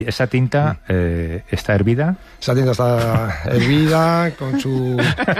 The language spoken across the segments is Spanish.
¿Esa tinta está hervida? Esa tinta está hervida con su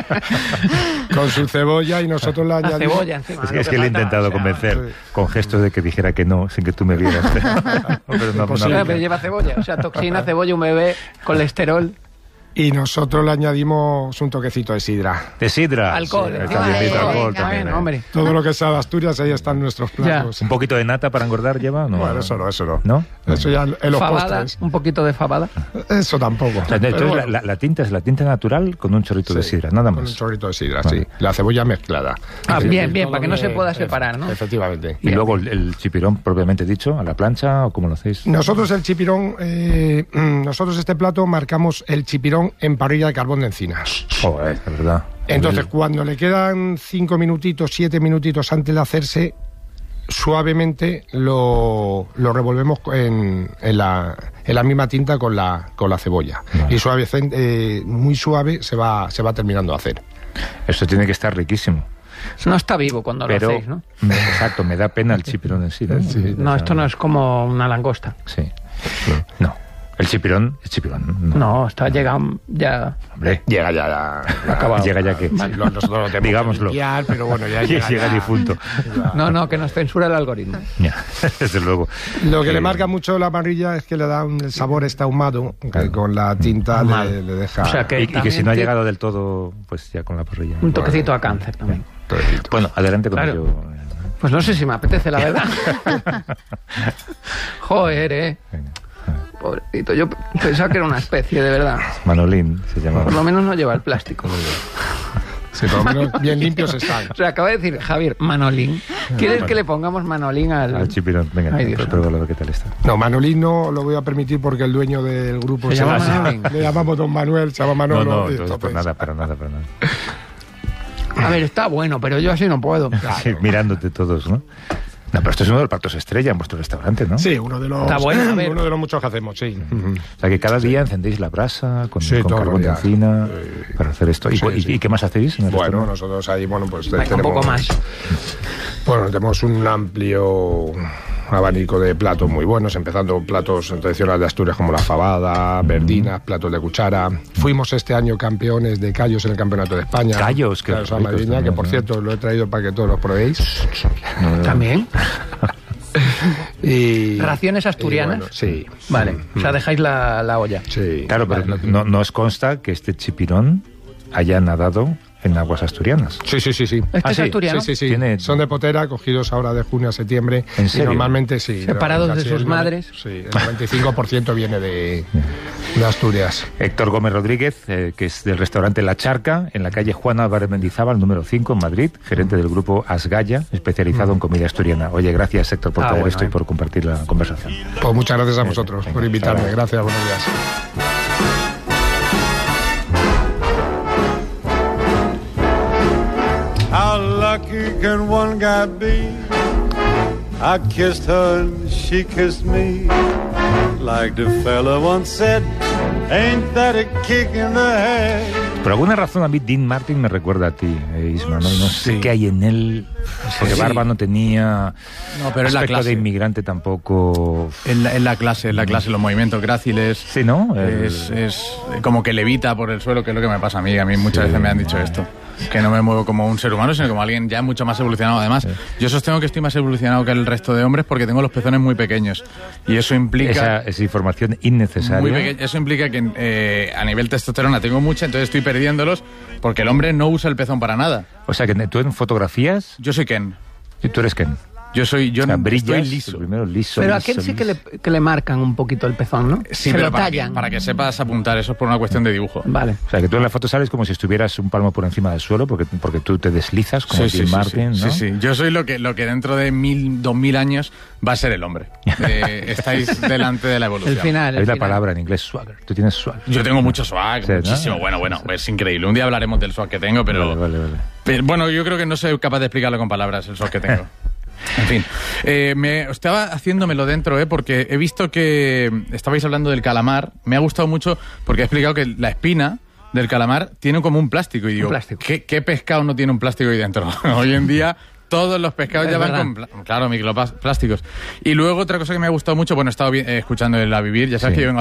cebolla y nosotros la añadimos. Cebolla encima. Es que le he intentado convencer con gestos de que dijera que no, sin que tú me vieras. Pero lleva cebolla, o sea, toxina, cebolla, un bebé, colesterol. Y nosotros le añadimos un toquecito de sidra. ¿De sidra? Alcohol. Sí, alcohol también. Bueno, hombre. Todo lo que sea de Asturias, ahí están nuestros platos. ¿Un poquito de nata para engordar lleva? No. Bueno, eso no. ¿No? Eso ya en los Fabada, postres. un poquito de fabada. Eso tampoco. O sea, entonces bueno, la tinta es la tinta natural con un chorrito de sidra, nada más. Con un chorrito de sidra, sí. La cebolla mezclada. Bien, para que no se pueda separar, ¿no? Efectivamente. Y luego el chipirón propiamente dicho, a la plancha, ¿o cómo lo hacéis? Nosotros el chipirón, nosotros este plato marcamos el chipirón en parrilla de carbón de encinas. Joder, es verdad. Entonces, cuando le quedan 5 minutitos, 7 minutitos antes de hacerse, suavemente lo revolvemos en la misma tinta con la cebolla. Vale. Y muy suave se va terminando de hacer. Eso tiene que estar riquísimo. No está vivo cuando lo hacéis, ¿no? Exacto, me da pena el chipirón en sí. Sí. No, esto no es como una langosta. Sí. No. El chipirón es chipirón. No, está llegado ya. Hombre, llega ya acabado. Llega ya que. Sí, nosotros lo tenemos digámoslo. Que limpiar, pero bueno, ya llega difunto. No, que nos censura el algoritmo. Ya, desde luego. Lo que le marca mucho la parrilla es que le da el sabor está ahumado, que con la tinta le deja. O sea, y que si no ha llegado del todo, pues ya con la parrilla. Un toquecito a cáncer también. Bueno, adelante con ello. Pues no sé si me apetece, la verdad. Joder, Venga. Pobrecito, yo pensaba que era una especie, de verdad. Manolín se llama. Por lo menos no lleva el plástico. Sí, por lo menos bien limpios están. O sea, acaba de decir Javier, Manolín. ¿Quieres que le pongamos Manolín al chipirón? Venga, pruébalo a ver qué tal está. No, Manolín no lo voy a permitir porque el dueño del grupo se llama Manolín. Le llamamos Don Manuel, se llama Manolo. No, pues nada, para nada. A ver, está bueno, pero yo así no puedo. Claro. Sí, mirándote todos, ¿no? No, pero esto es uno de los platos estrella en vuestro restaurante, ¿no? Sí, uno de los muchos que hacemos, sí. O sea, que cada día encendéis la brasa con carbón de encina para hacer esto. ¿Y qué más hacéis? Bueno, nosotros ahí, pues tenemos... Un poco más. Bueno, tenemos un amplio abanico de platos muy buenos, empezando platos tradicionales de Asturias como la fabada, verdinas, platos de cuchara. Fuimos este año campeones de callos en el Campeonato de España. Callos, que madrileña, que por cierto lo he traído para que todos los probéis. ¿También? Y ¿raciones asturianas? Bueno, sí. Vale, o sea, dejáis la olla. Sí. Claro, pero no os consta que este chipirón haya nadado en aguas asturianas. Sí. ¿Este es asturiano? Sí. Son de Potera, cogidos ahora de junio a septiembre. ¿En serio? Y normalmente sí. Separados de sus madres. Sí, el 95% viene de Asturias. Héctor Gómez Rodríguez, que es del restaurante La Charca, en la calle Juan Álvarez Mendizábal, número 5, en Madrid, gerente del grupo Asgaya, especializado en comida asturiana. Oye, gracias, Héctor, por traer esto y por compartir la conversación. Pues muchas gracias a vosotros por invitarme. Gracias, buenos días. How lucky can one guy be? I kissed her and she kissed me. Like the fella once said, ain't that a kick in the head? Por alguna razón a mí Dean Martin me recuerda a ti, Isma, ¿no? No sé qué hay en él, porque barba no tenía, pero es la aspecto clase. de inmigrante tampoco. En la clase, los movimientos gráciles. Sí, ¿no? Es como que levita por el suelo, que es lo que me pasa a mí. A mí muchas veces me han dicho esto. Que no me muevo como un ser humano, sino como alguien ya mucho más evolucionado. Además, yo sostengo que estoy más evolucionado que el resto de hombres porque tengo los pezones muy pequeños. Y eso implica... Esa información innecesaria. Eso implica que a nivel testosterona tengo mucha, entonces estoy perdiéndolos porque el hombre no usa el pezón para nada. O sea, que tú en fotografías... Yo soy Ken. ¿Y tú eres Ken? Yo estoy liso. Primero liso. Pero a Ken sí que le marcan un poquito el pezón, ¿no? Sí, pero para que sepas apuntar, eso es por una cuestión de dibujo. Vale. O sea, que tú en la foto sales como si estuvieras un palmo por encima del suelo, porque tú te deslizas como Dean Martin, ¿no? Sí. Yo soy lo que dentro de 2000 años va a ser el hombre. Estáis delante de la evolución. El final. Hay la palabra en inglés, swagger. Tú tienes swag. Yo tengo mucho swag, sí, muchísimo. ¿no? Bueno, es increíble. Un día hablaremos del swag que tengo, pero... Vale. Pero bueno, yo creo que no soy capaz de explicarlo con palabras, el swag que tengo. En fin, estaba haciéndomelo dentro, porque he visto que estabais hablando del calamar. Me ha gustado mucho porque he explicado que la espina del calamar tiene como un plástico. Y digo, ¿qué pescado no tiene un plástico ahí dentro? Hoy en día todos los pescados ya van con claro, microplásticos. Y luego otra cosa que me ha gustado mucho, bueno, he estado escuchando el A Vivir, ya sabes que yo vengo